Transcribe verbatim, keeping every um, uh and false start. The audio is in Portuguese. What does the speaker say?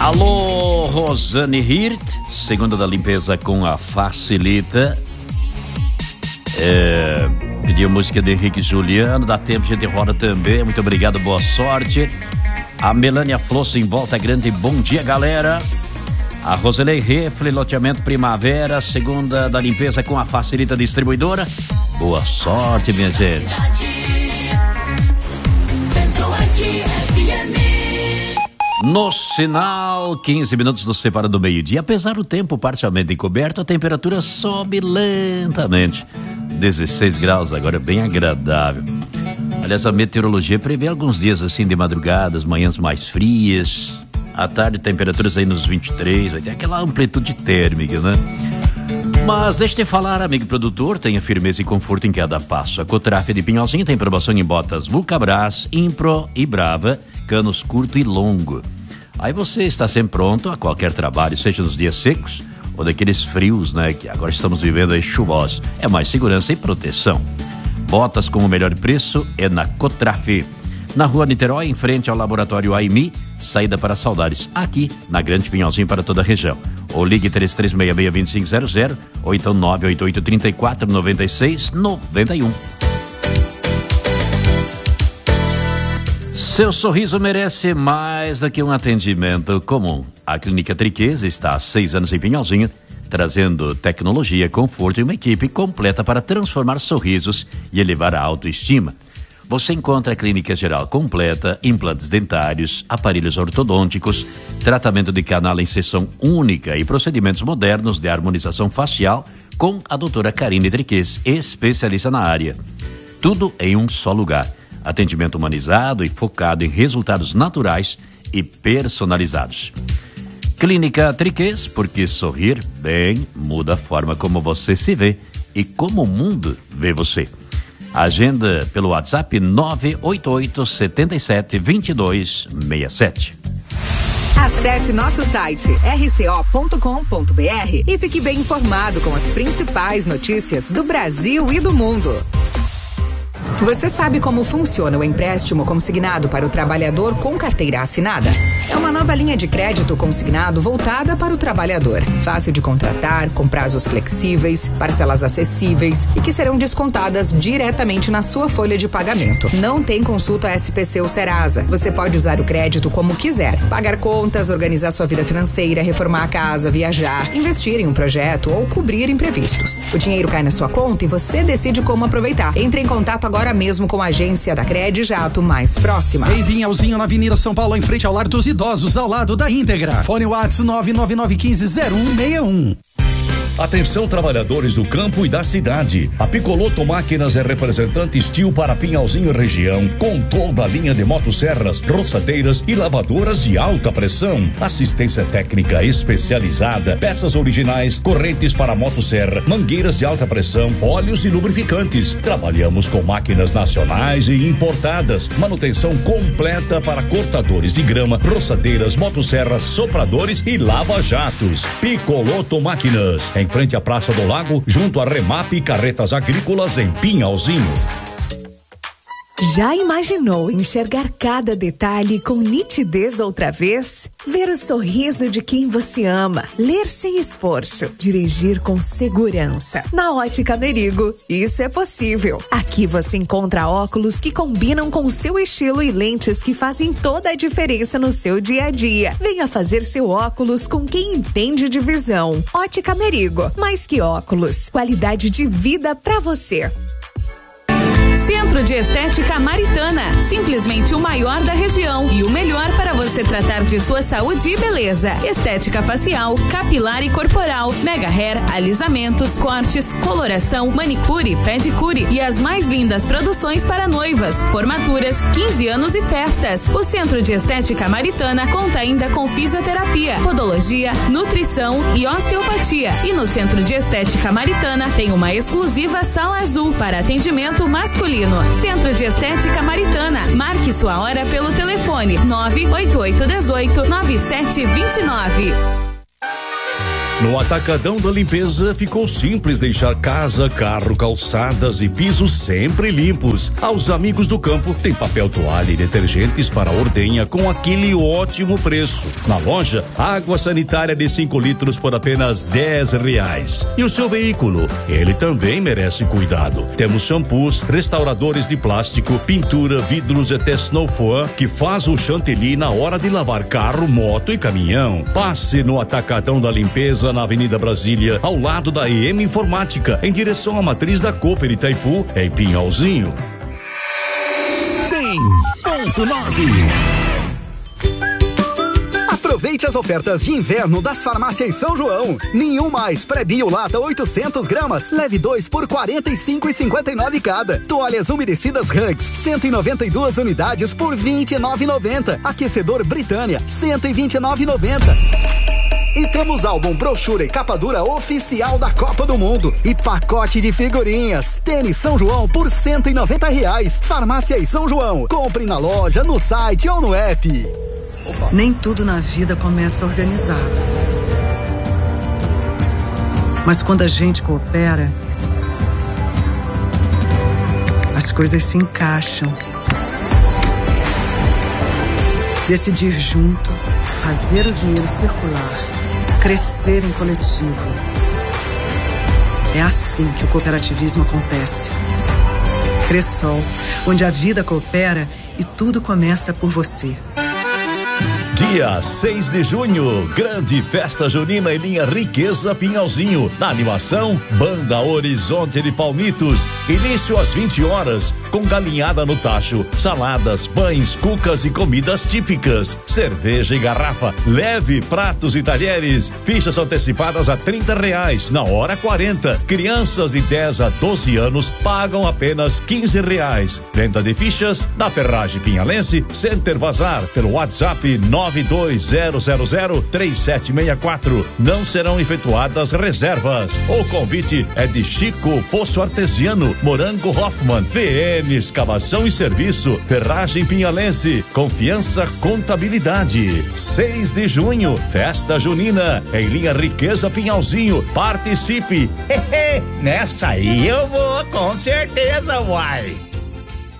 Alô, Rosane Hirt, segunda da limpeza com a Facilita. É, pediu música de Henrique e Juliano, dá tempo, a gente roda também. Muito obrigado, boa sorte. A Melânia Flosso em Volta Grande, bom dia, galera. A Roselei Refle, loteamento Primavera, segunda da limpeza com a Facilita Distribuidora. Boa sorte, minha gente. No sinal, quinze minutos nos separa do meio-dia. Apesar do tempo parcialmente encoberto, a temperatura sobe lentamente. dezesseis graus, agora bem agradável. Aliás, a meteorologia prevê alguns dias assim de madrugadas, manhãs mais frias. À tarde, temperaturas aí nos vinte e três, vai ter aquela amplitude térmica, né? Mas deixa eu te falar, amigo produtor, tenha firmeza e conforto em cada passo. A Cotraf de Pinhalzinho tem promoção em botas Vulcabras, Impro e Brava, canos curto e longo. Aí você está sempre pronto a qualquer trabalho, seja nos dias secos ou daqueles frios, né, que agora estamos vivendo aí chuvosos. É mais segurança e proteção. Botas com o melhor preço é na Cotraf. Na rua Niterói, em frente ao laboratório A I M I, saída para Saudades, aqui na Grande Pinhalzinho para toda a região. Ou ligue três três seis seis, dois cinco zero zero ou então nove oito oito, três quatro, nove seis, nove um. Seu sorriso merece mais do que um atendimento comum. A Clínica Triquês está há seis anos em Pinhalzinho, trazendo tecnologia, conforto e uma equipe completa para transformar sorrisos e elevar a autoestima. Você encontra a clínica geral completa, implantes dentários, aparelhos ortodônticos, tratamento de canal em sessão única e procedimentos modernos de harmonização facial com a doutora Karine Triquês, especialista na área. Tudo em um só lugar. Atendimento humanizado e focado em resultados naturais e personalizados. Clínica Triquês, porque sorrir bem muda a forma como você se vê e como o mundo vê você. Agenda pelo WhatsApp nove oito oito, sete sete, dois dois seis sete. Acesse nosso site r c o ponto com ponto b r e fique bem informado com as principais notícias do Brasil e do mundo. Você sabe como funciona o empréstimo consignado para o trabalhador com carteira assinada? É uma nova linha de crédito consignado voltada para o trabalhador. Fácil de contratar, com prazos flexíveis, parcelas acessíveis e que serão descontadas diretamente na sua folha de pagamento. Não tem consulta S P C ou Serasa. Você pode usar o crédito como quiser. Pagar contas, organizar sua vida financeira, reformar a casa, viajar, investir em um projeto ou cobrir imprevistos. O dinheiro cai na sua conta e você decide como aproveitar. Entre em contato agora mesmo com a agência da Credi Jato mais próxima. Em Pinhalzinho, na Avenida São Paulo, em frente ao Lar dos Idosos, ao lado da Íntegra. Fone WhatsApp nove nove nove um cinco zero um seis um. Atenção, trabalhadores do campo e da cidade. A Picoloto Máquinas é representante Steel para Pinhalzinho e região, com toda a linha de motosserras, roçadeiras e lavadoras de alta pressão. Assistência técnica especializada, peças originais, correntes para motosserra, mangueiras de alta pressão, óleos e lubrificantes. Trabalhamos com máquinas nacionais e importadas. Manutenção completa para cortadores de grama, roçadeiras, motosserras, sopradores e lava-jatos. Picoloto Máquinas, em frente à Praça do Lago, junto a Remap Carretas Agrícolas em Pinhalzinho. Já imaginou enxergar cada detalhe com nitidez outra vez? Ver o sorriso de quem você ama, ler sem esforço, dirigir com segurança. Na Ótica Merigo, isso é possível. Aqui você encontra óculos que combinam com o seu estilo e lentes que fazem toda a diferença no seu dia a dia. Venha fazer seu óculos com quem entende de visão. Ótica Merigo, mais que óculos, qualidade de vida pra você. Centro de Estética Maritana, simplesmente o maior da região e o melhor para você tratar de sua saúde e beleza. Estética facial, capilar e corporal, mega hair, alisamentos, cortes, coloração, manicure, pedicure e as mais lindas produções para noivas, formaturas, quinze anos e festas. O Centro de Estética Maritana conta ainda com fisioterapia, podologia, nutrição e osteopatia. E no Centro de Estética Maritana tem uma exclusiva sala azul para atendimento masculino. Centro de Estética Maritana. Marque sua hora pelo telefone nove oito oito um oito, nove sete dois nove. No Atacadão da Limpeza ficou simples deixar casa, carro, calçadas e pisos sempre limpos. Aos amigos do campo tem papel toalha e detergentes para ordenha com aquele ótimo preço. Na loja, água sanitária de cinco litros por apenas dez reais. E o seu veículo? Ele também merece cuidado. Temos shampoos, restauradores de plástico, pintura, vidros e até snow foam que faz o chantilly na hora de lavar carro, moto e caminhão. Passe no Atacadão da Limpeza na Avenida Brasília, ao lado da E M Informática, em direção à matriz da Cooper Itaipu, em Pinhalzinho. cem ponto nove. Aproveite as ofertas de inverno das farmácias São João. Nenhum mais pré-bio lata oitocentos gramas, leve dois por quarenta e cinco reais e cinquenta e nove centavos cada. Toalhas umedecidas Hugs, cento e noventa e duas unidades por vinte e nove reais e noventa centavos. Aquecedor Britânia, cento e vinte e nove reais e noventa centavos. E temos álbum, brochura e capa dura oficial da Copa do Mundo e pacote de figurinhas. Tênis São João por cento e noventa reais. Farmácias São João. Compre na loja, no site ou no app. Nem tudo na vida começa organizado. Mas quando a gente coopera, as coisas se encaixam. Decidir junto, fazer o dinheiro circular, crescer em coletivo. É assim que o cooperativismo acontece. Cressol, onde a vida coopera e tudo começa por você. Dia seis de junho, grande festa junina em linha Riqueza Pinhalzinho. Na animação, Banda Horizonte de Palmitos. Início às vinte horas, com galinhada no tacho, saladas, pães, cucas e comidas típicas. Cerveja e garrafa, leve pratos e talheres. Fichas antecipadas a trinta reais, na hora quarenta. Crianças de dez a doze anos pagam apenas quinze reais. Venda de fichas na Ferragem Pinhalense, Center Bazar, pelo WhatsApp nove dois zero zero zero três sete seis quatro. Não serão efetuadas reservas. O convite é de Chico Poço Artesiano, Morango Hoffman, P M Escavação e Serviço, Ferragem Pinhalense, Confiança Contabilidade. seis de junho, festa junina em linha Riqueza Pinhalzinho. Participe. Nessa aí eu vou, com certeza, uai.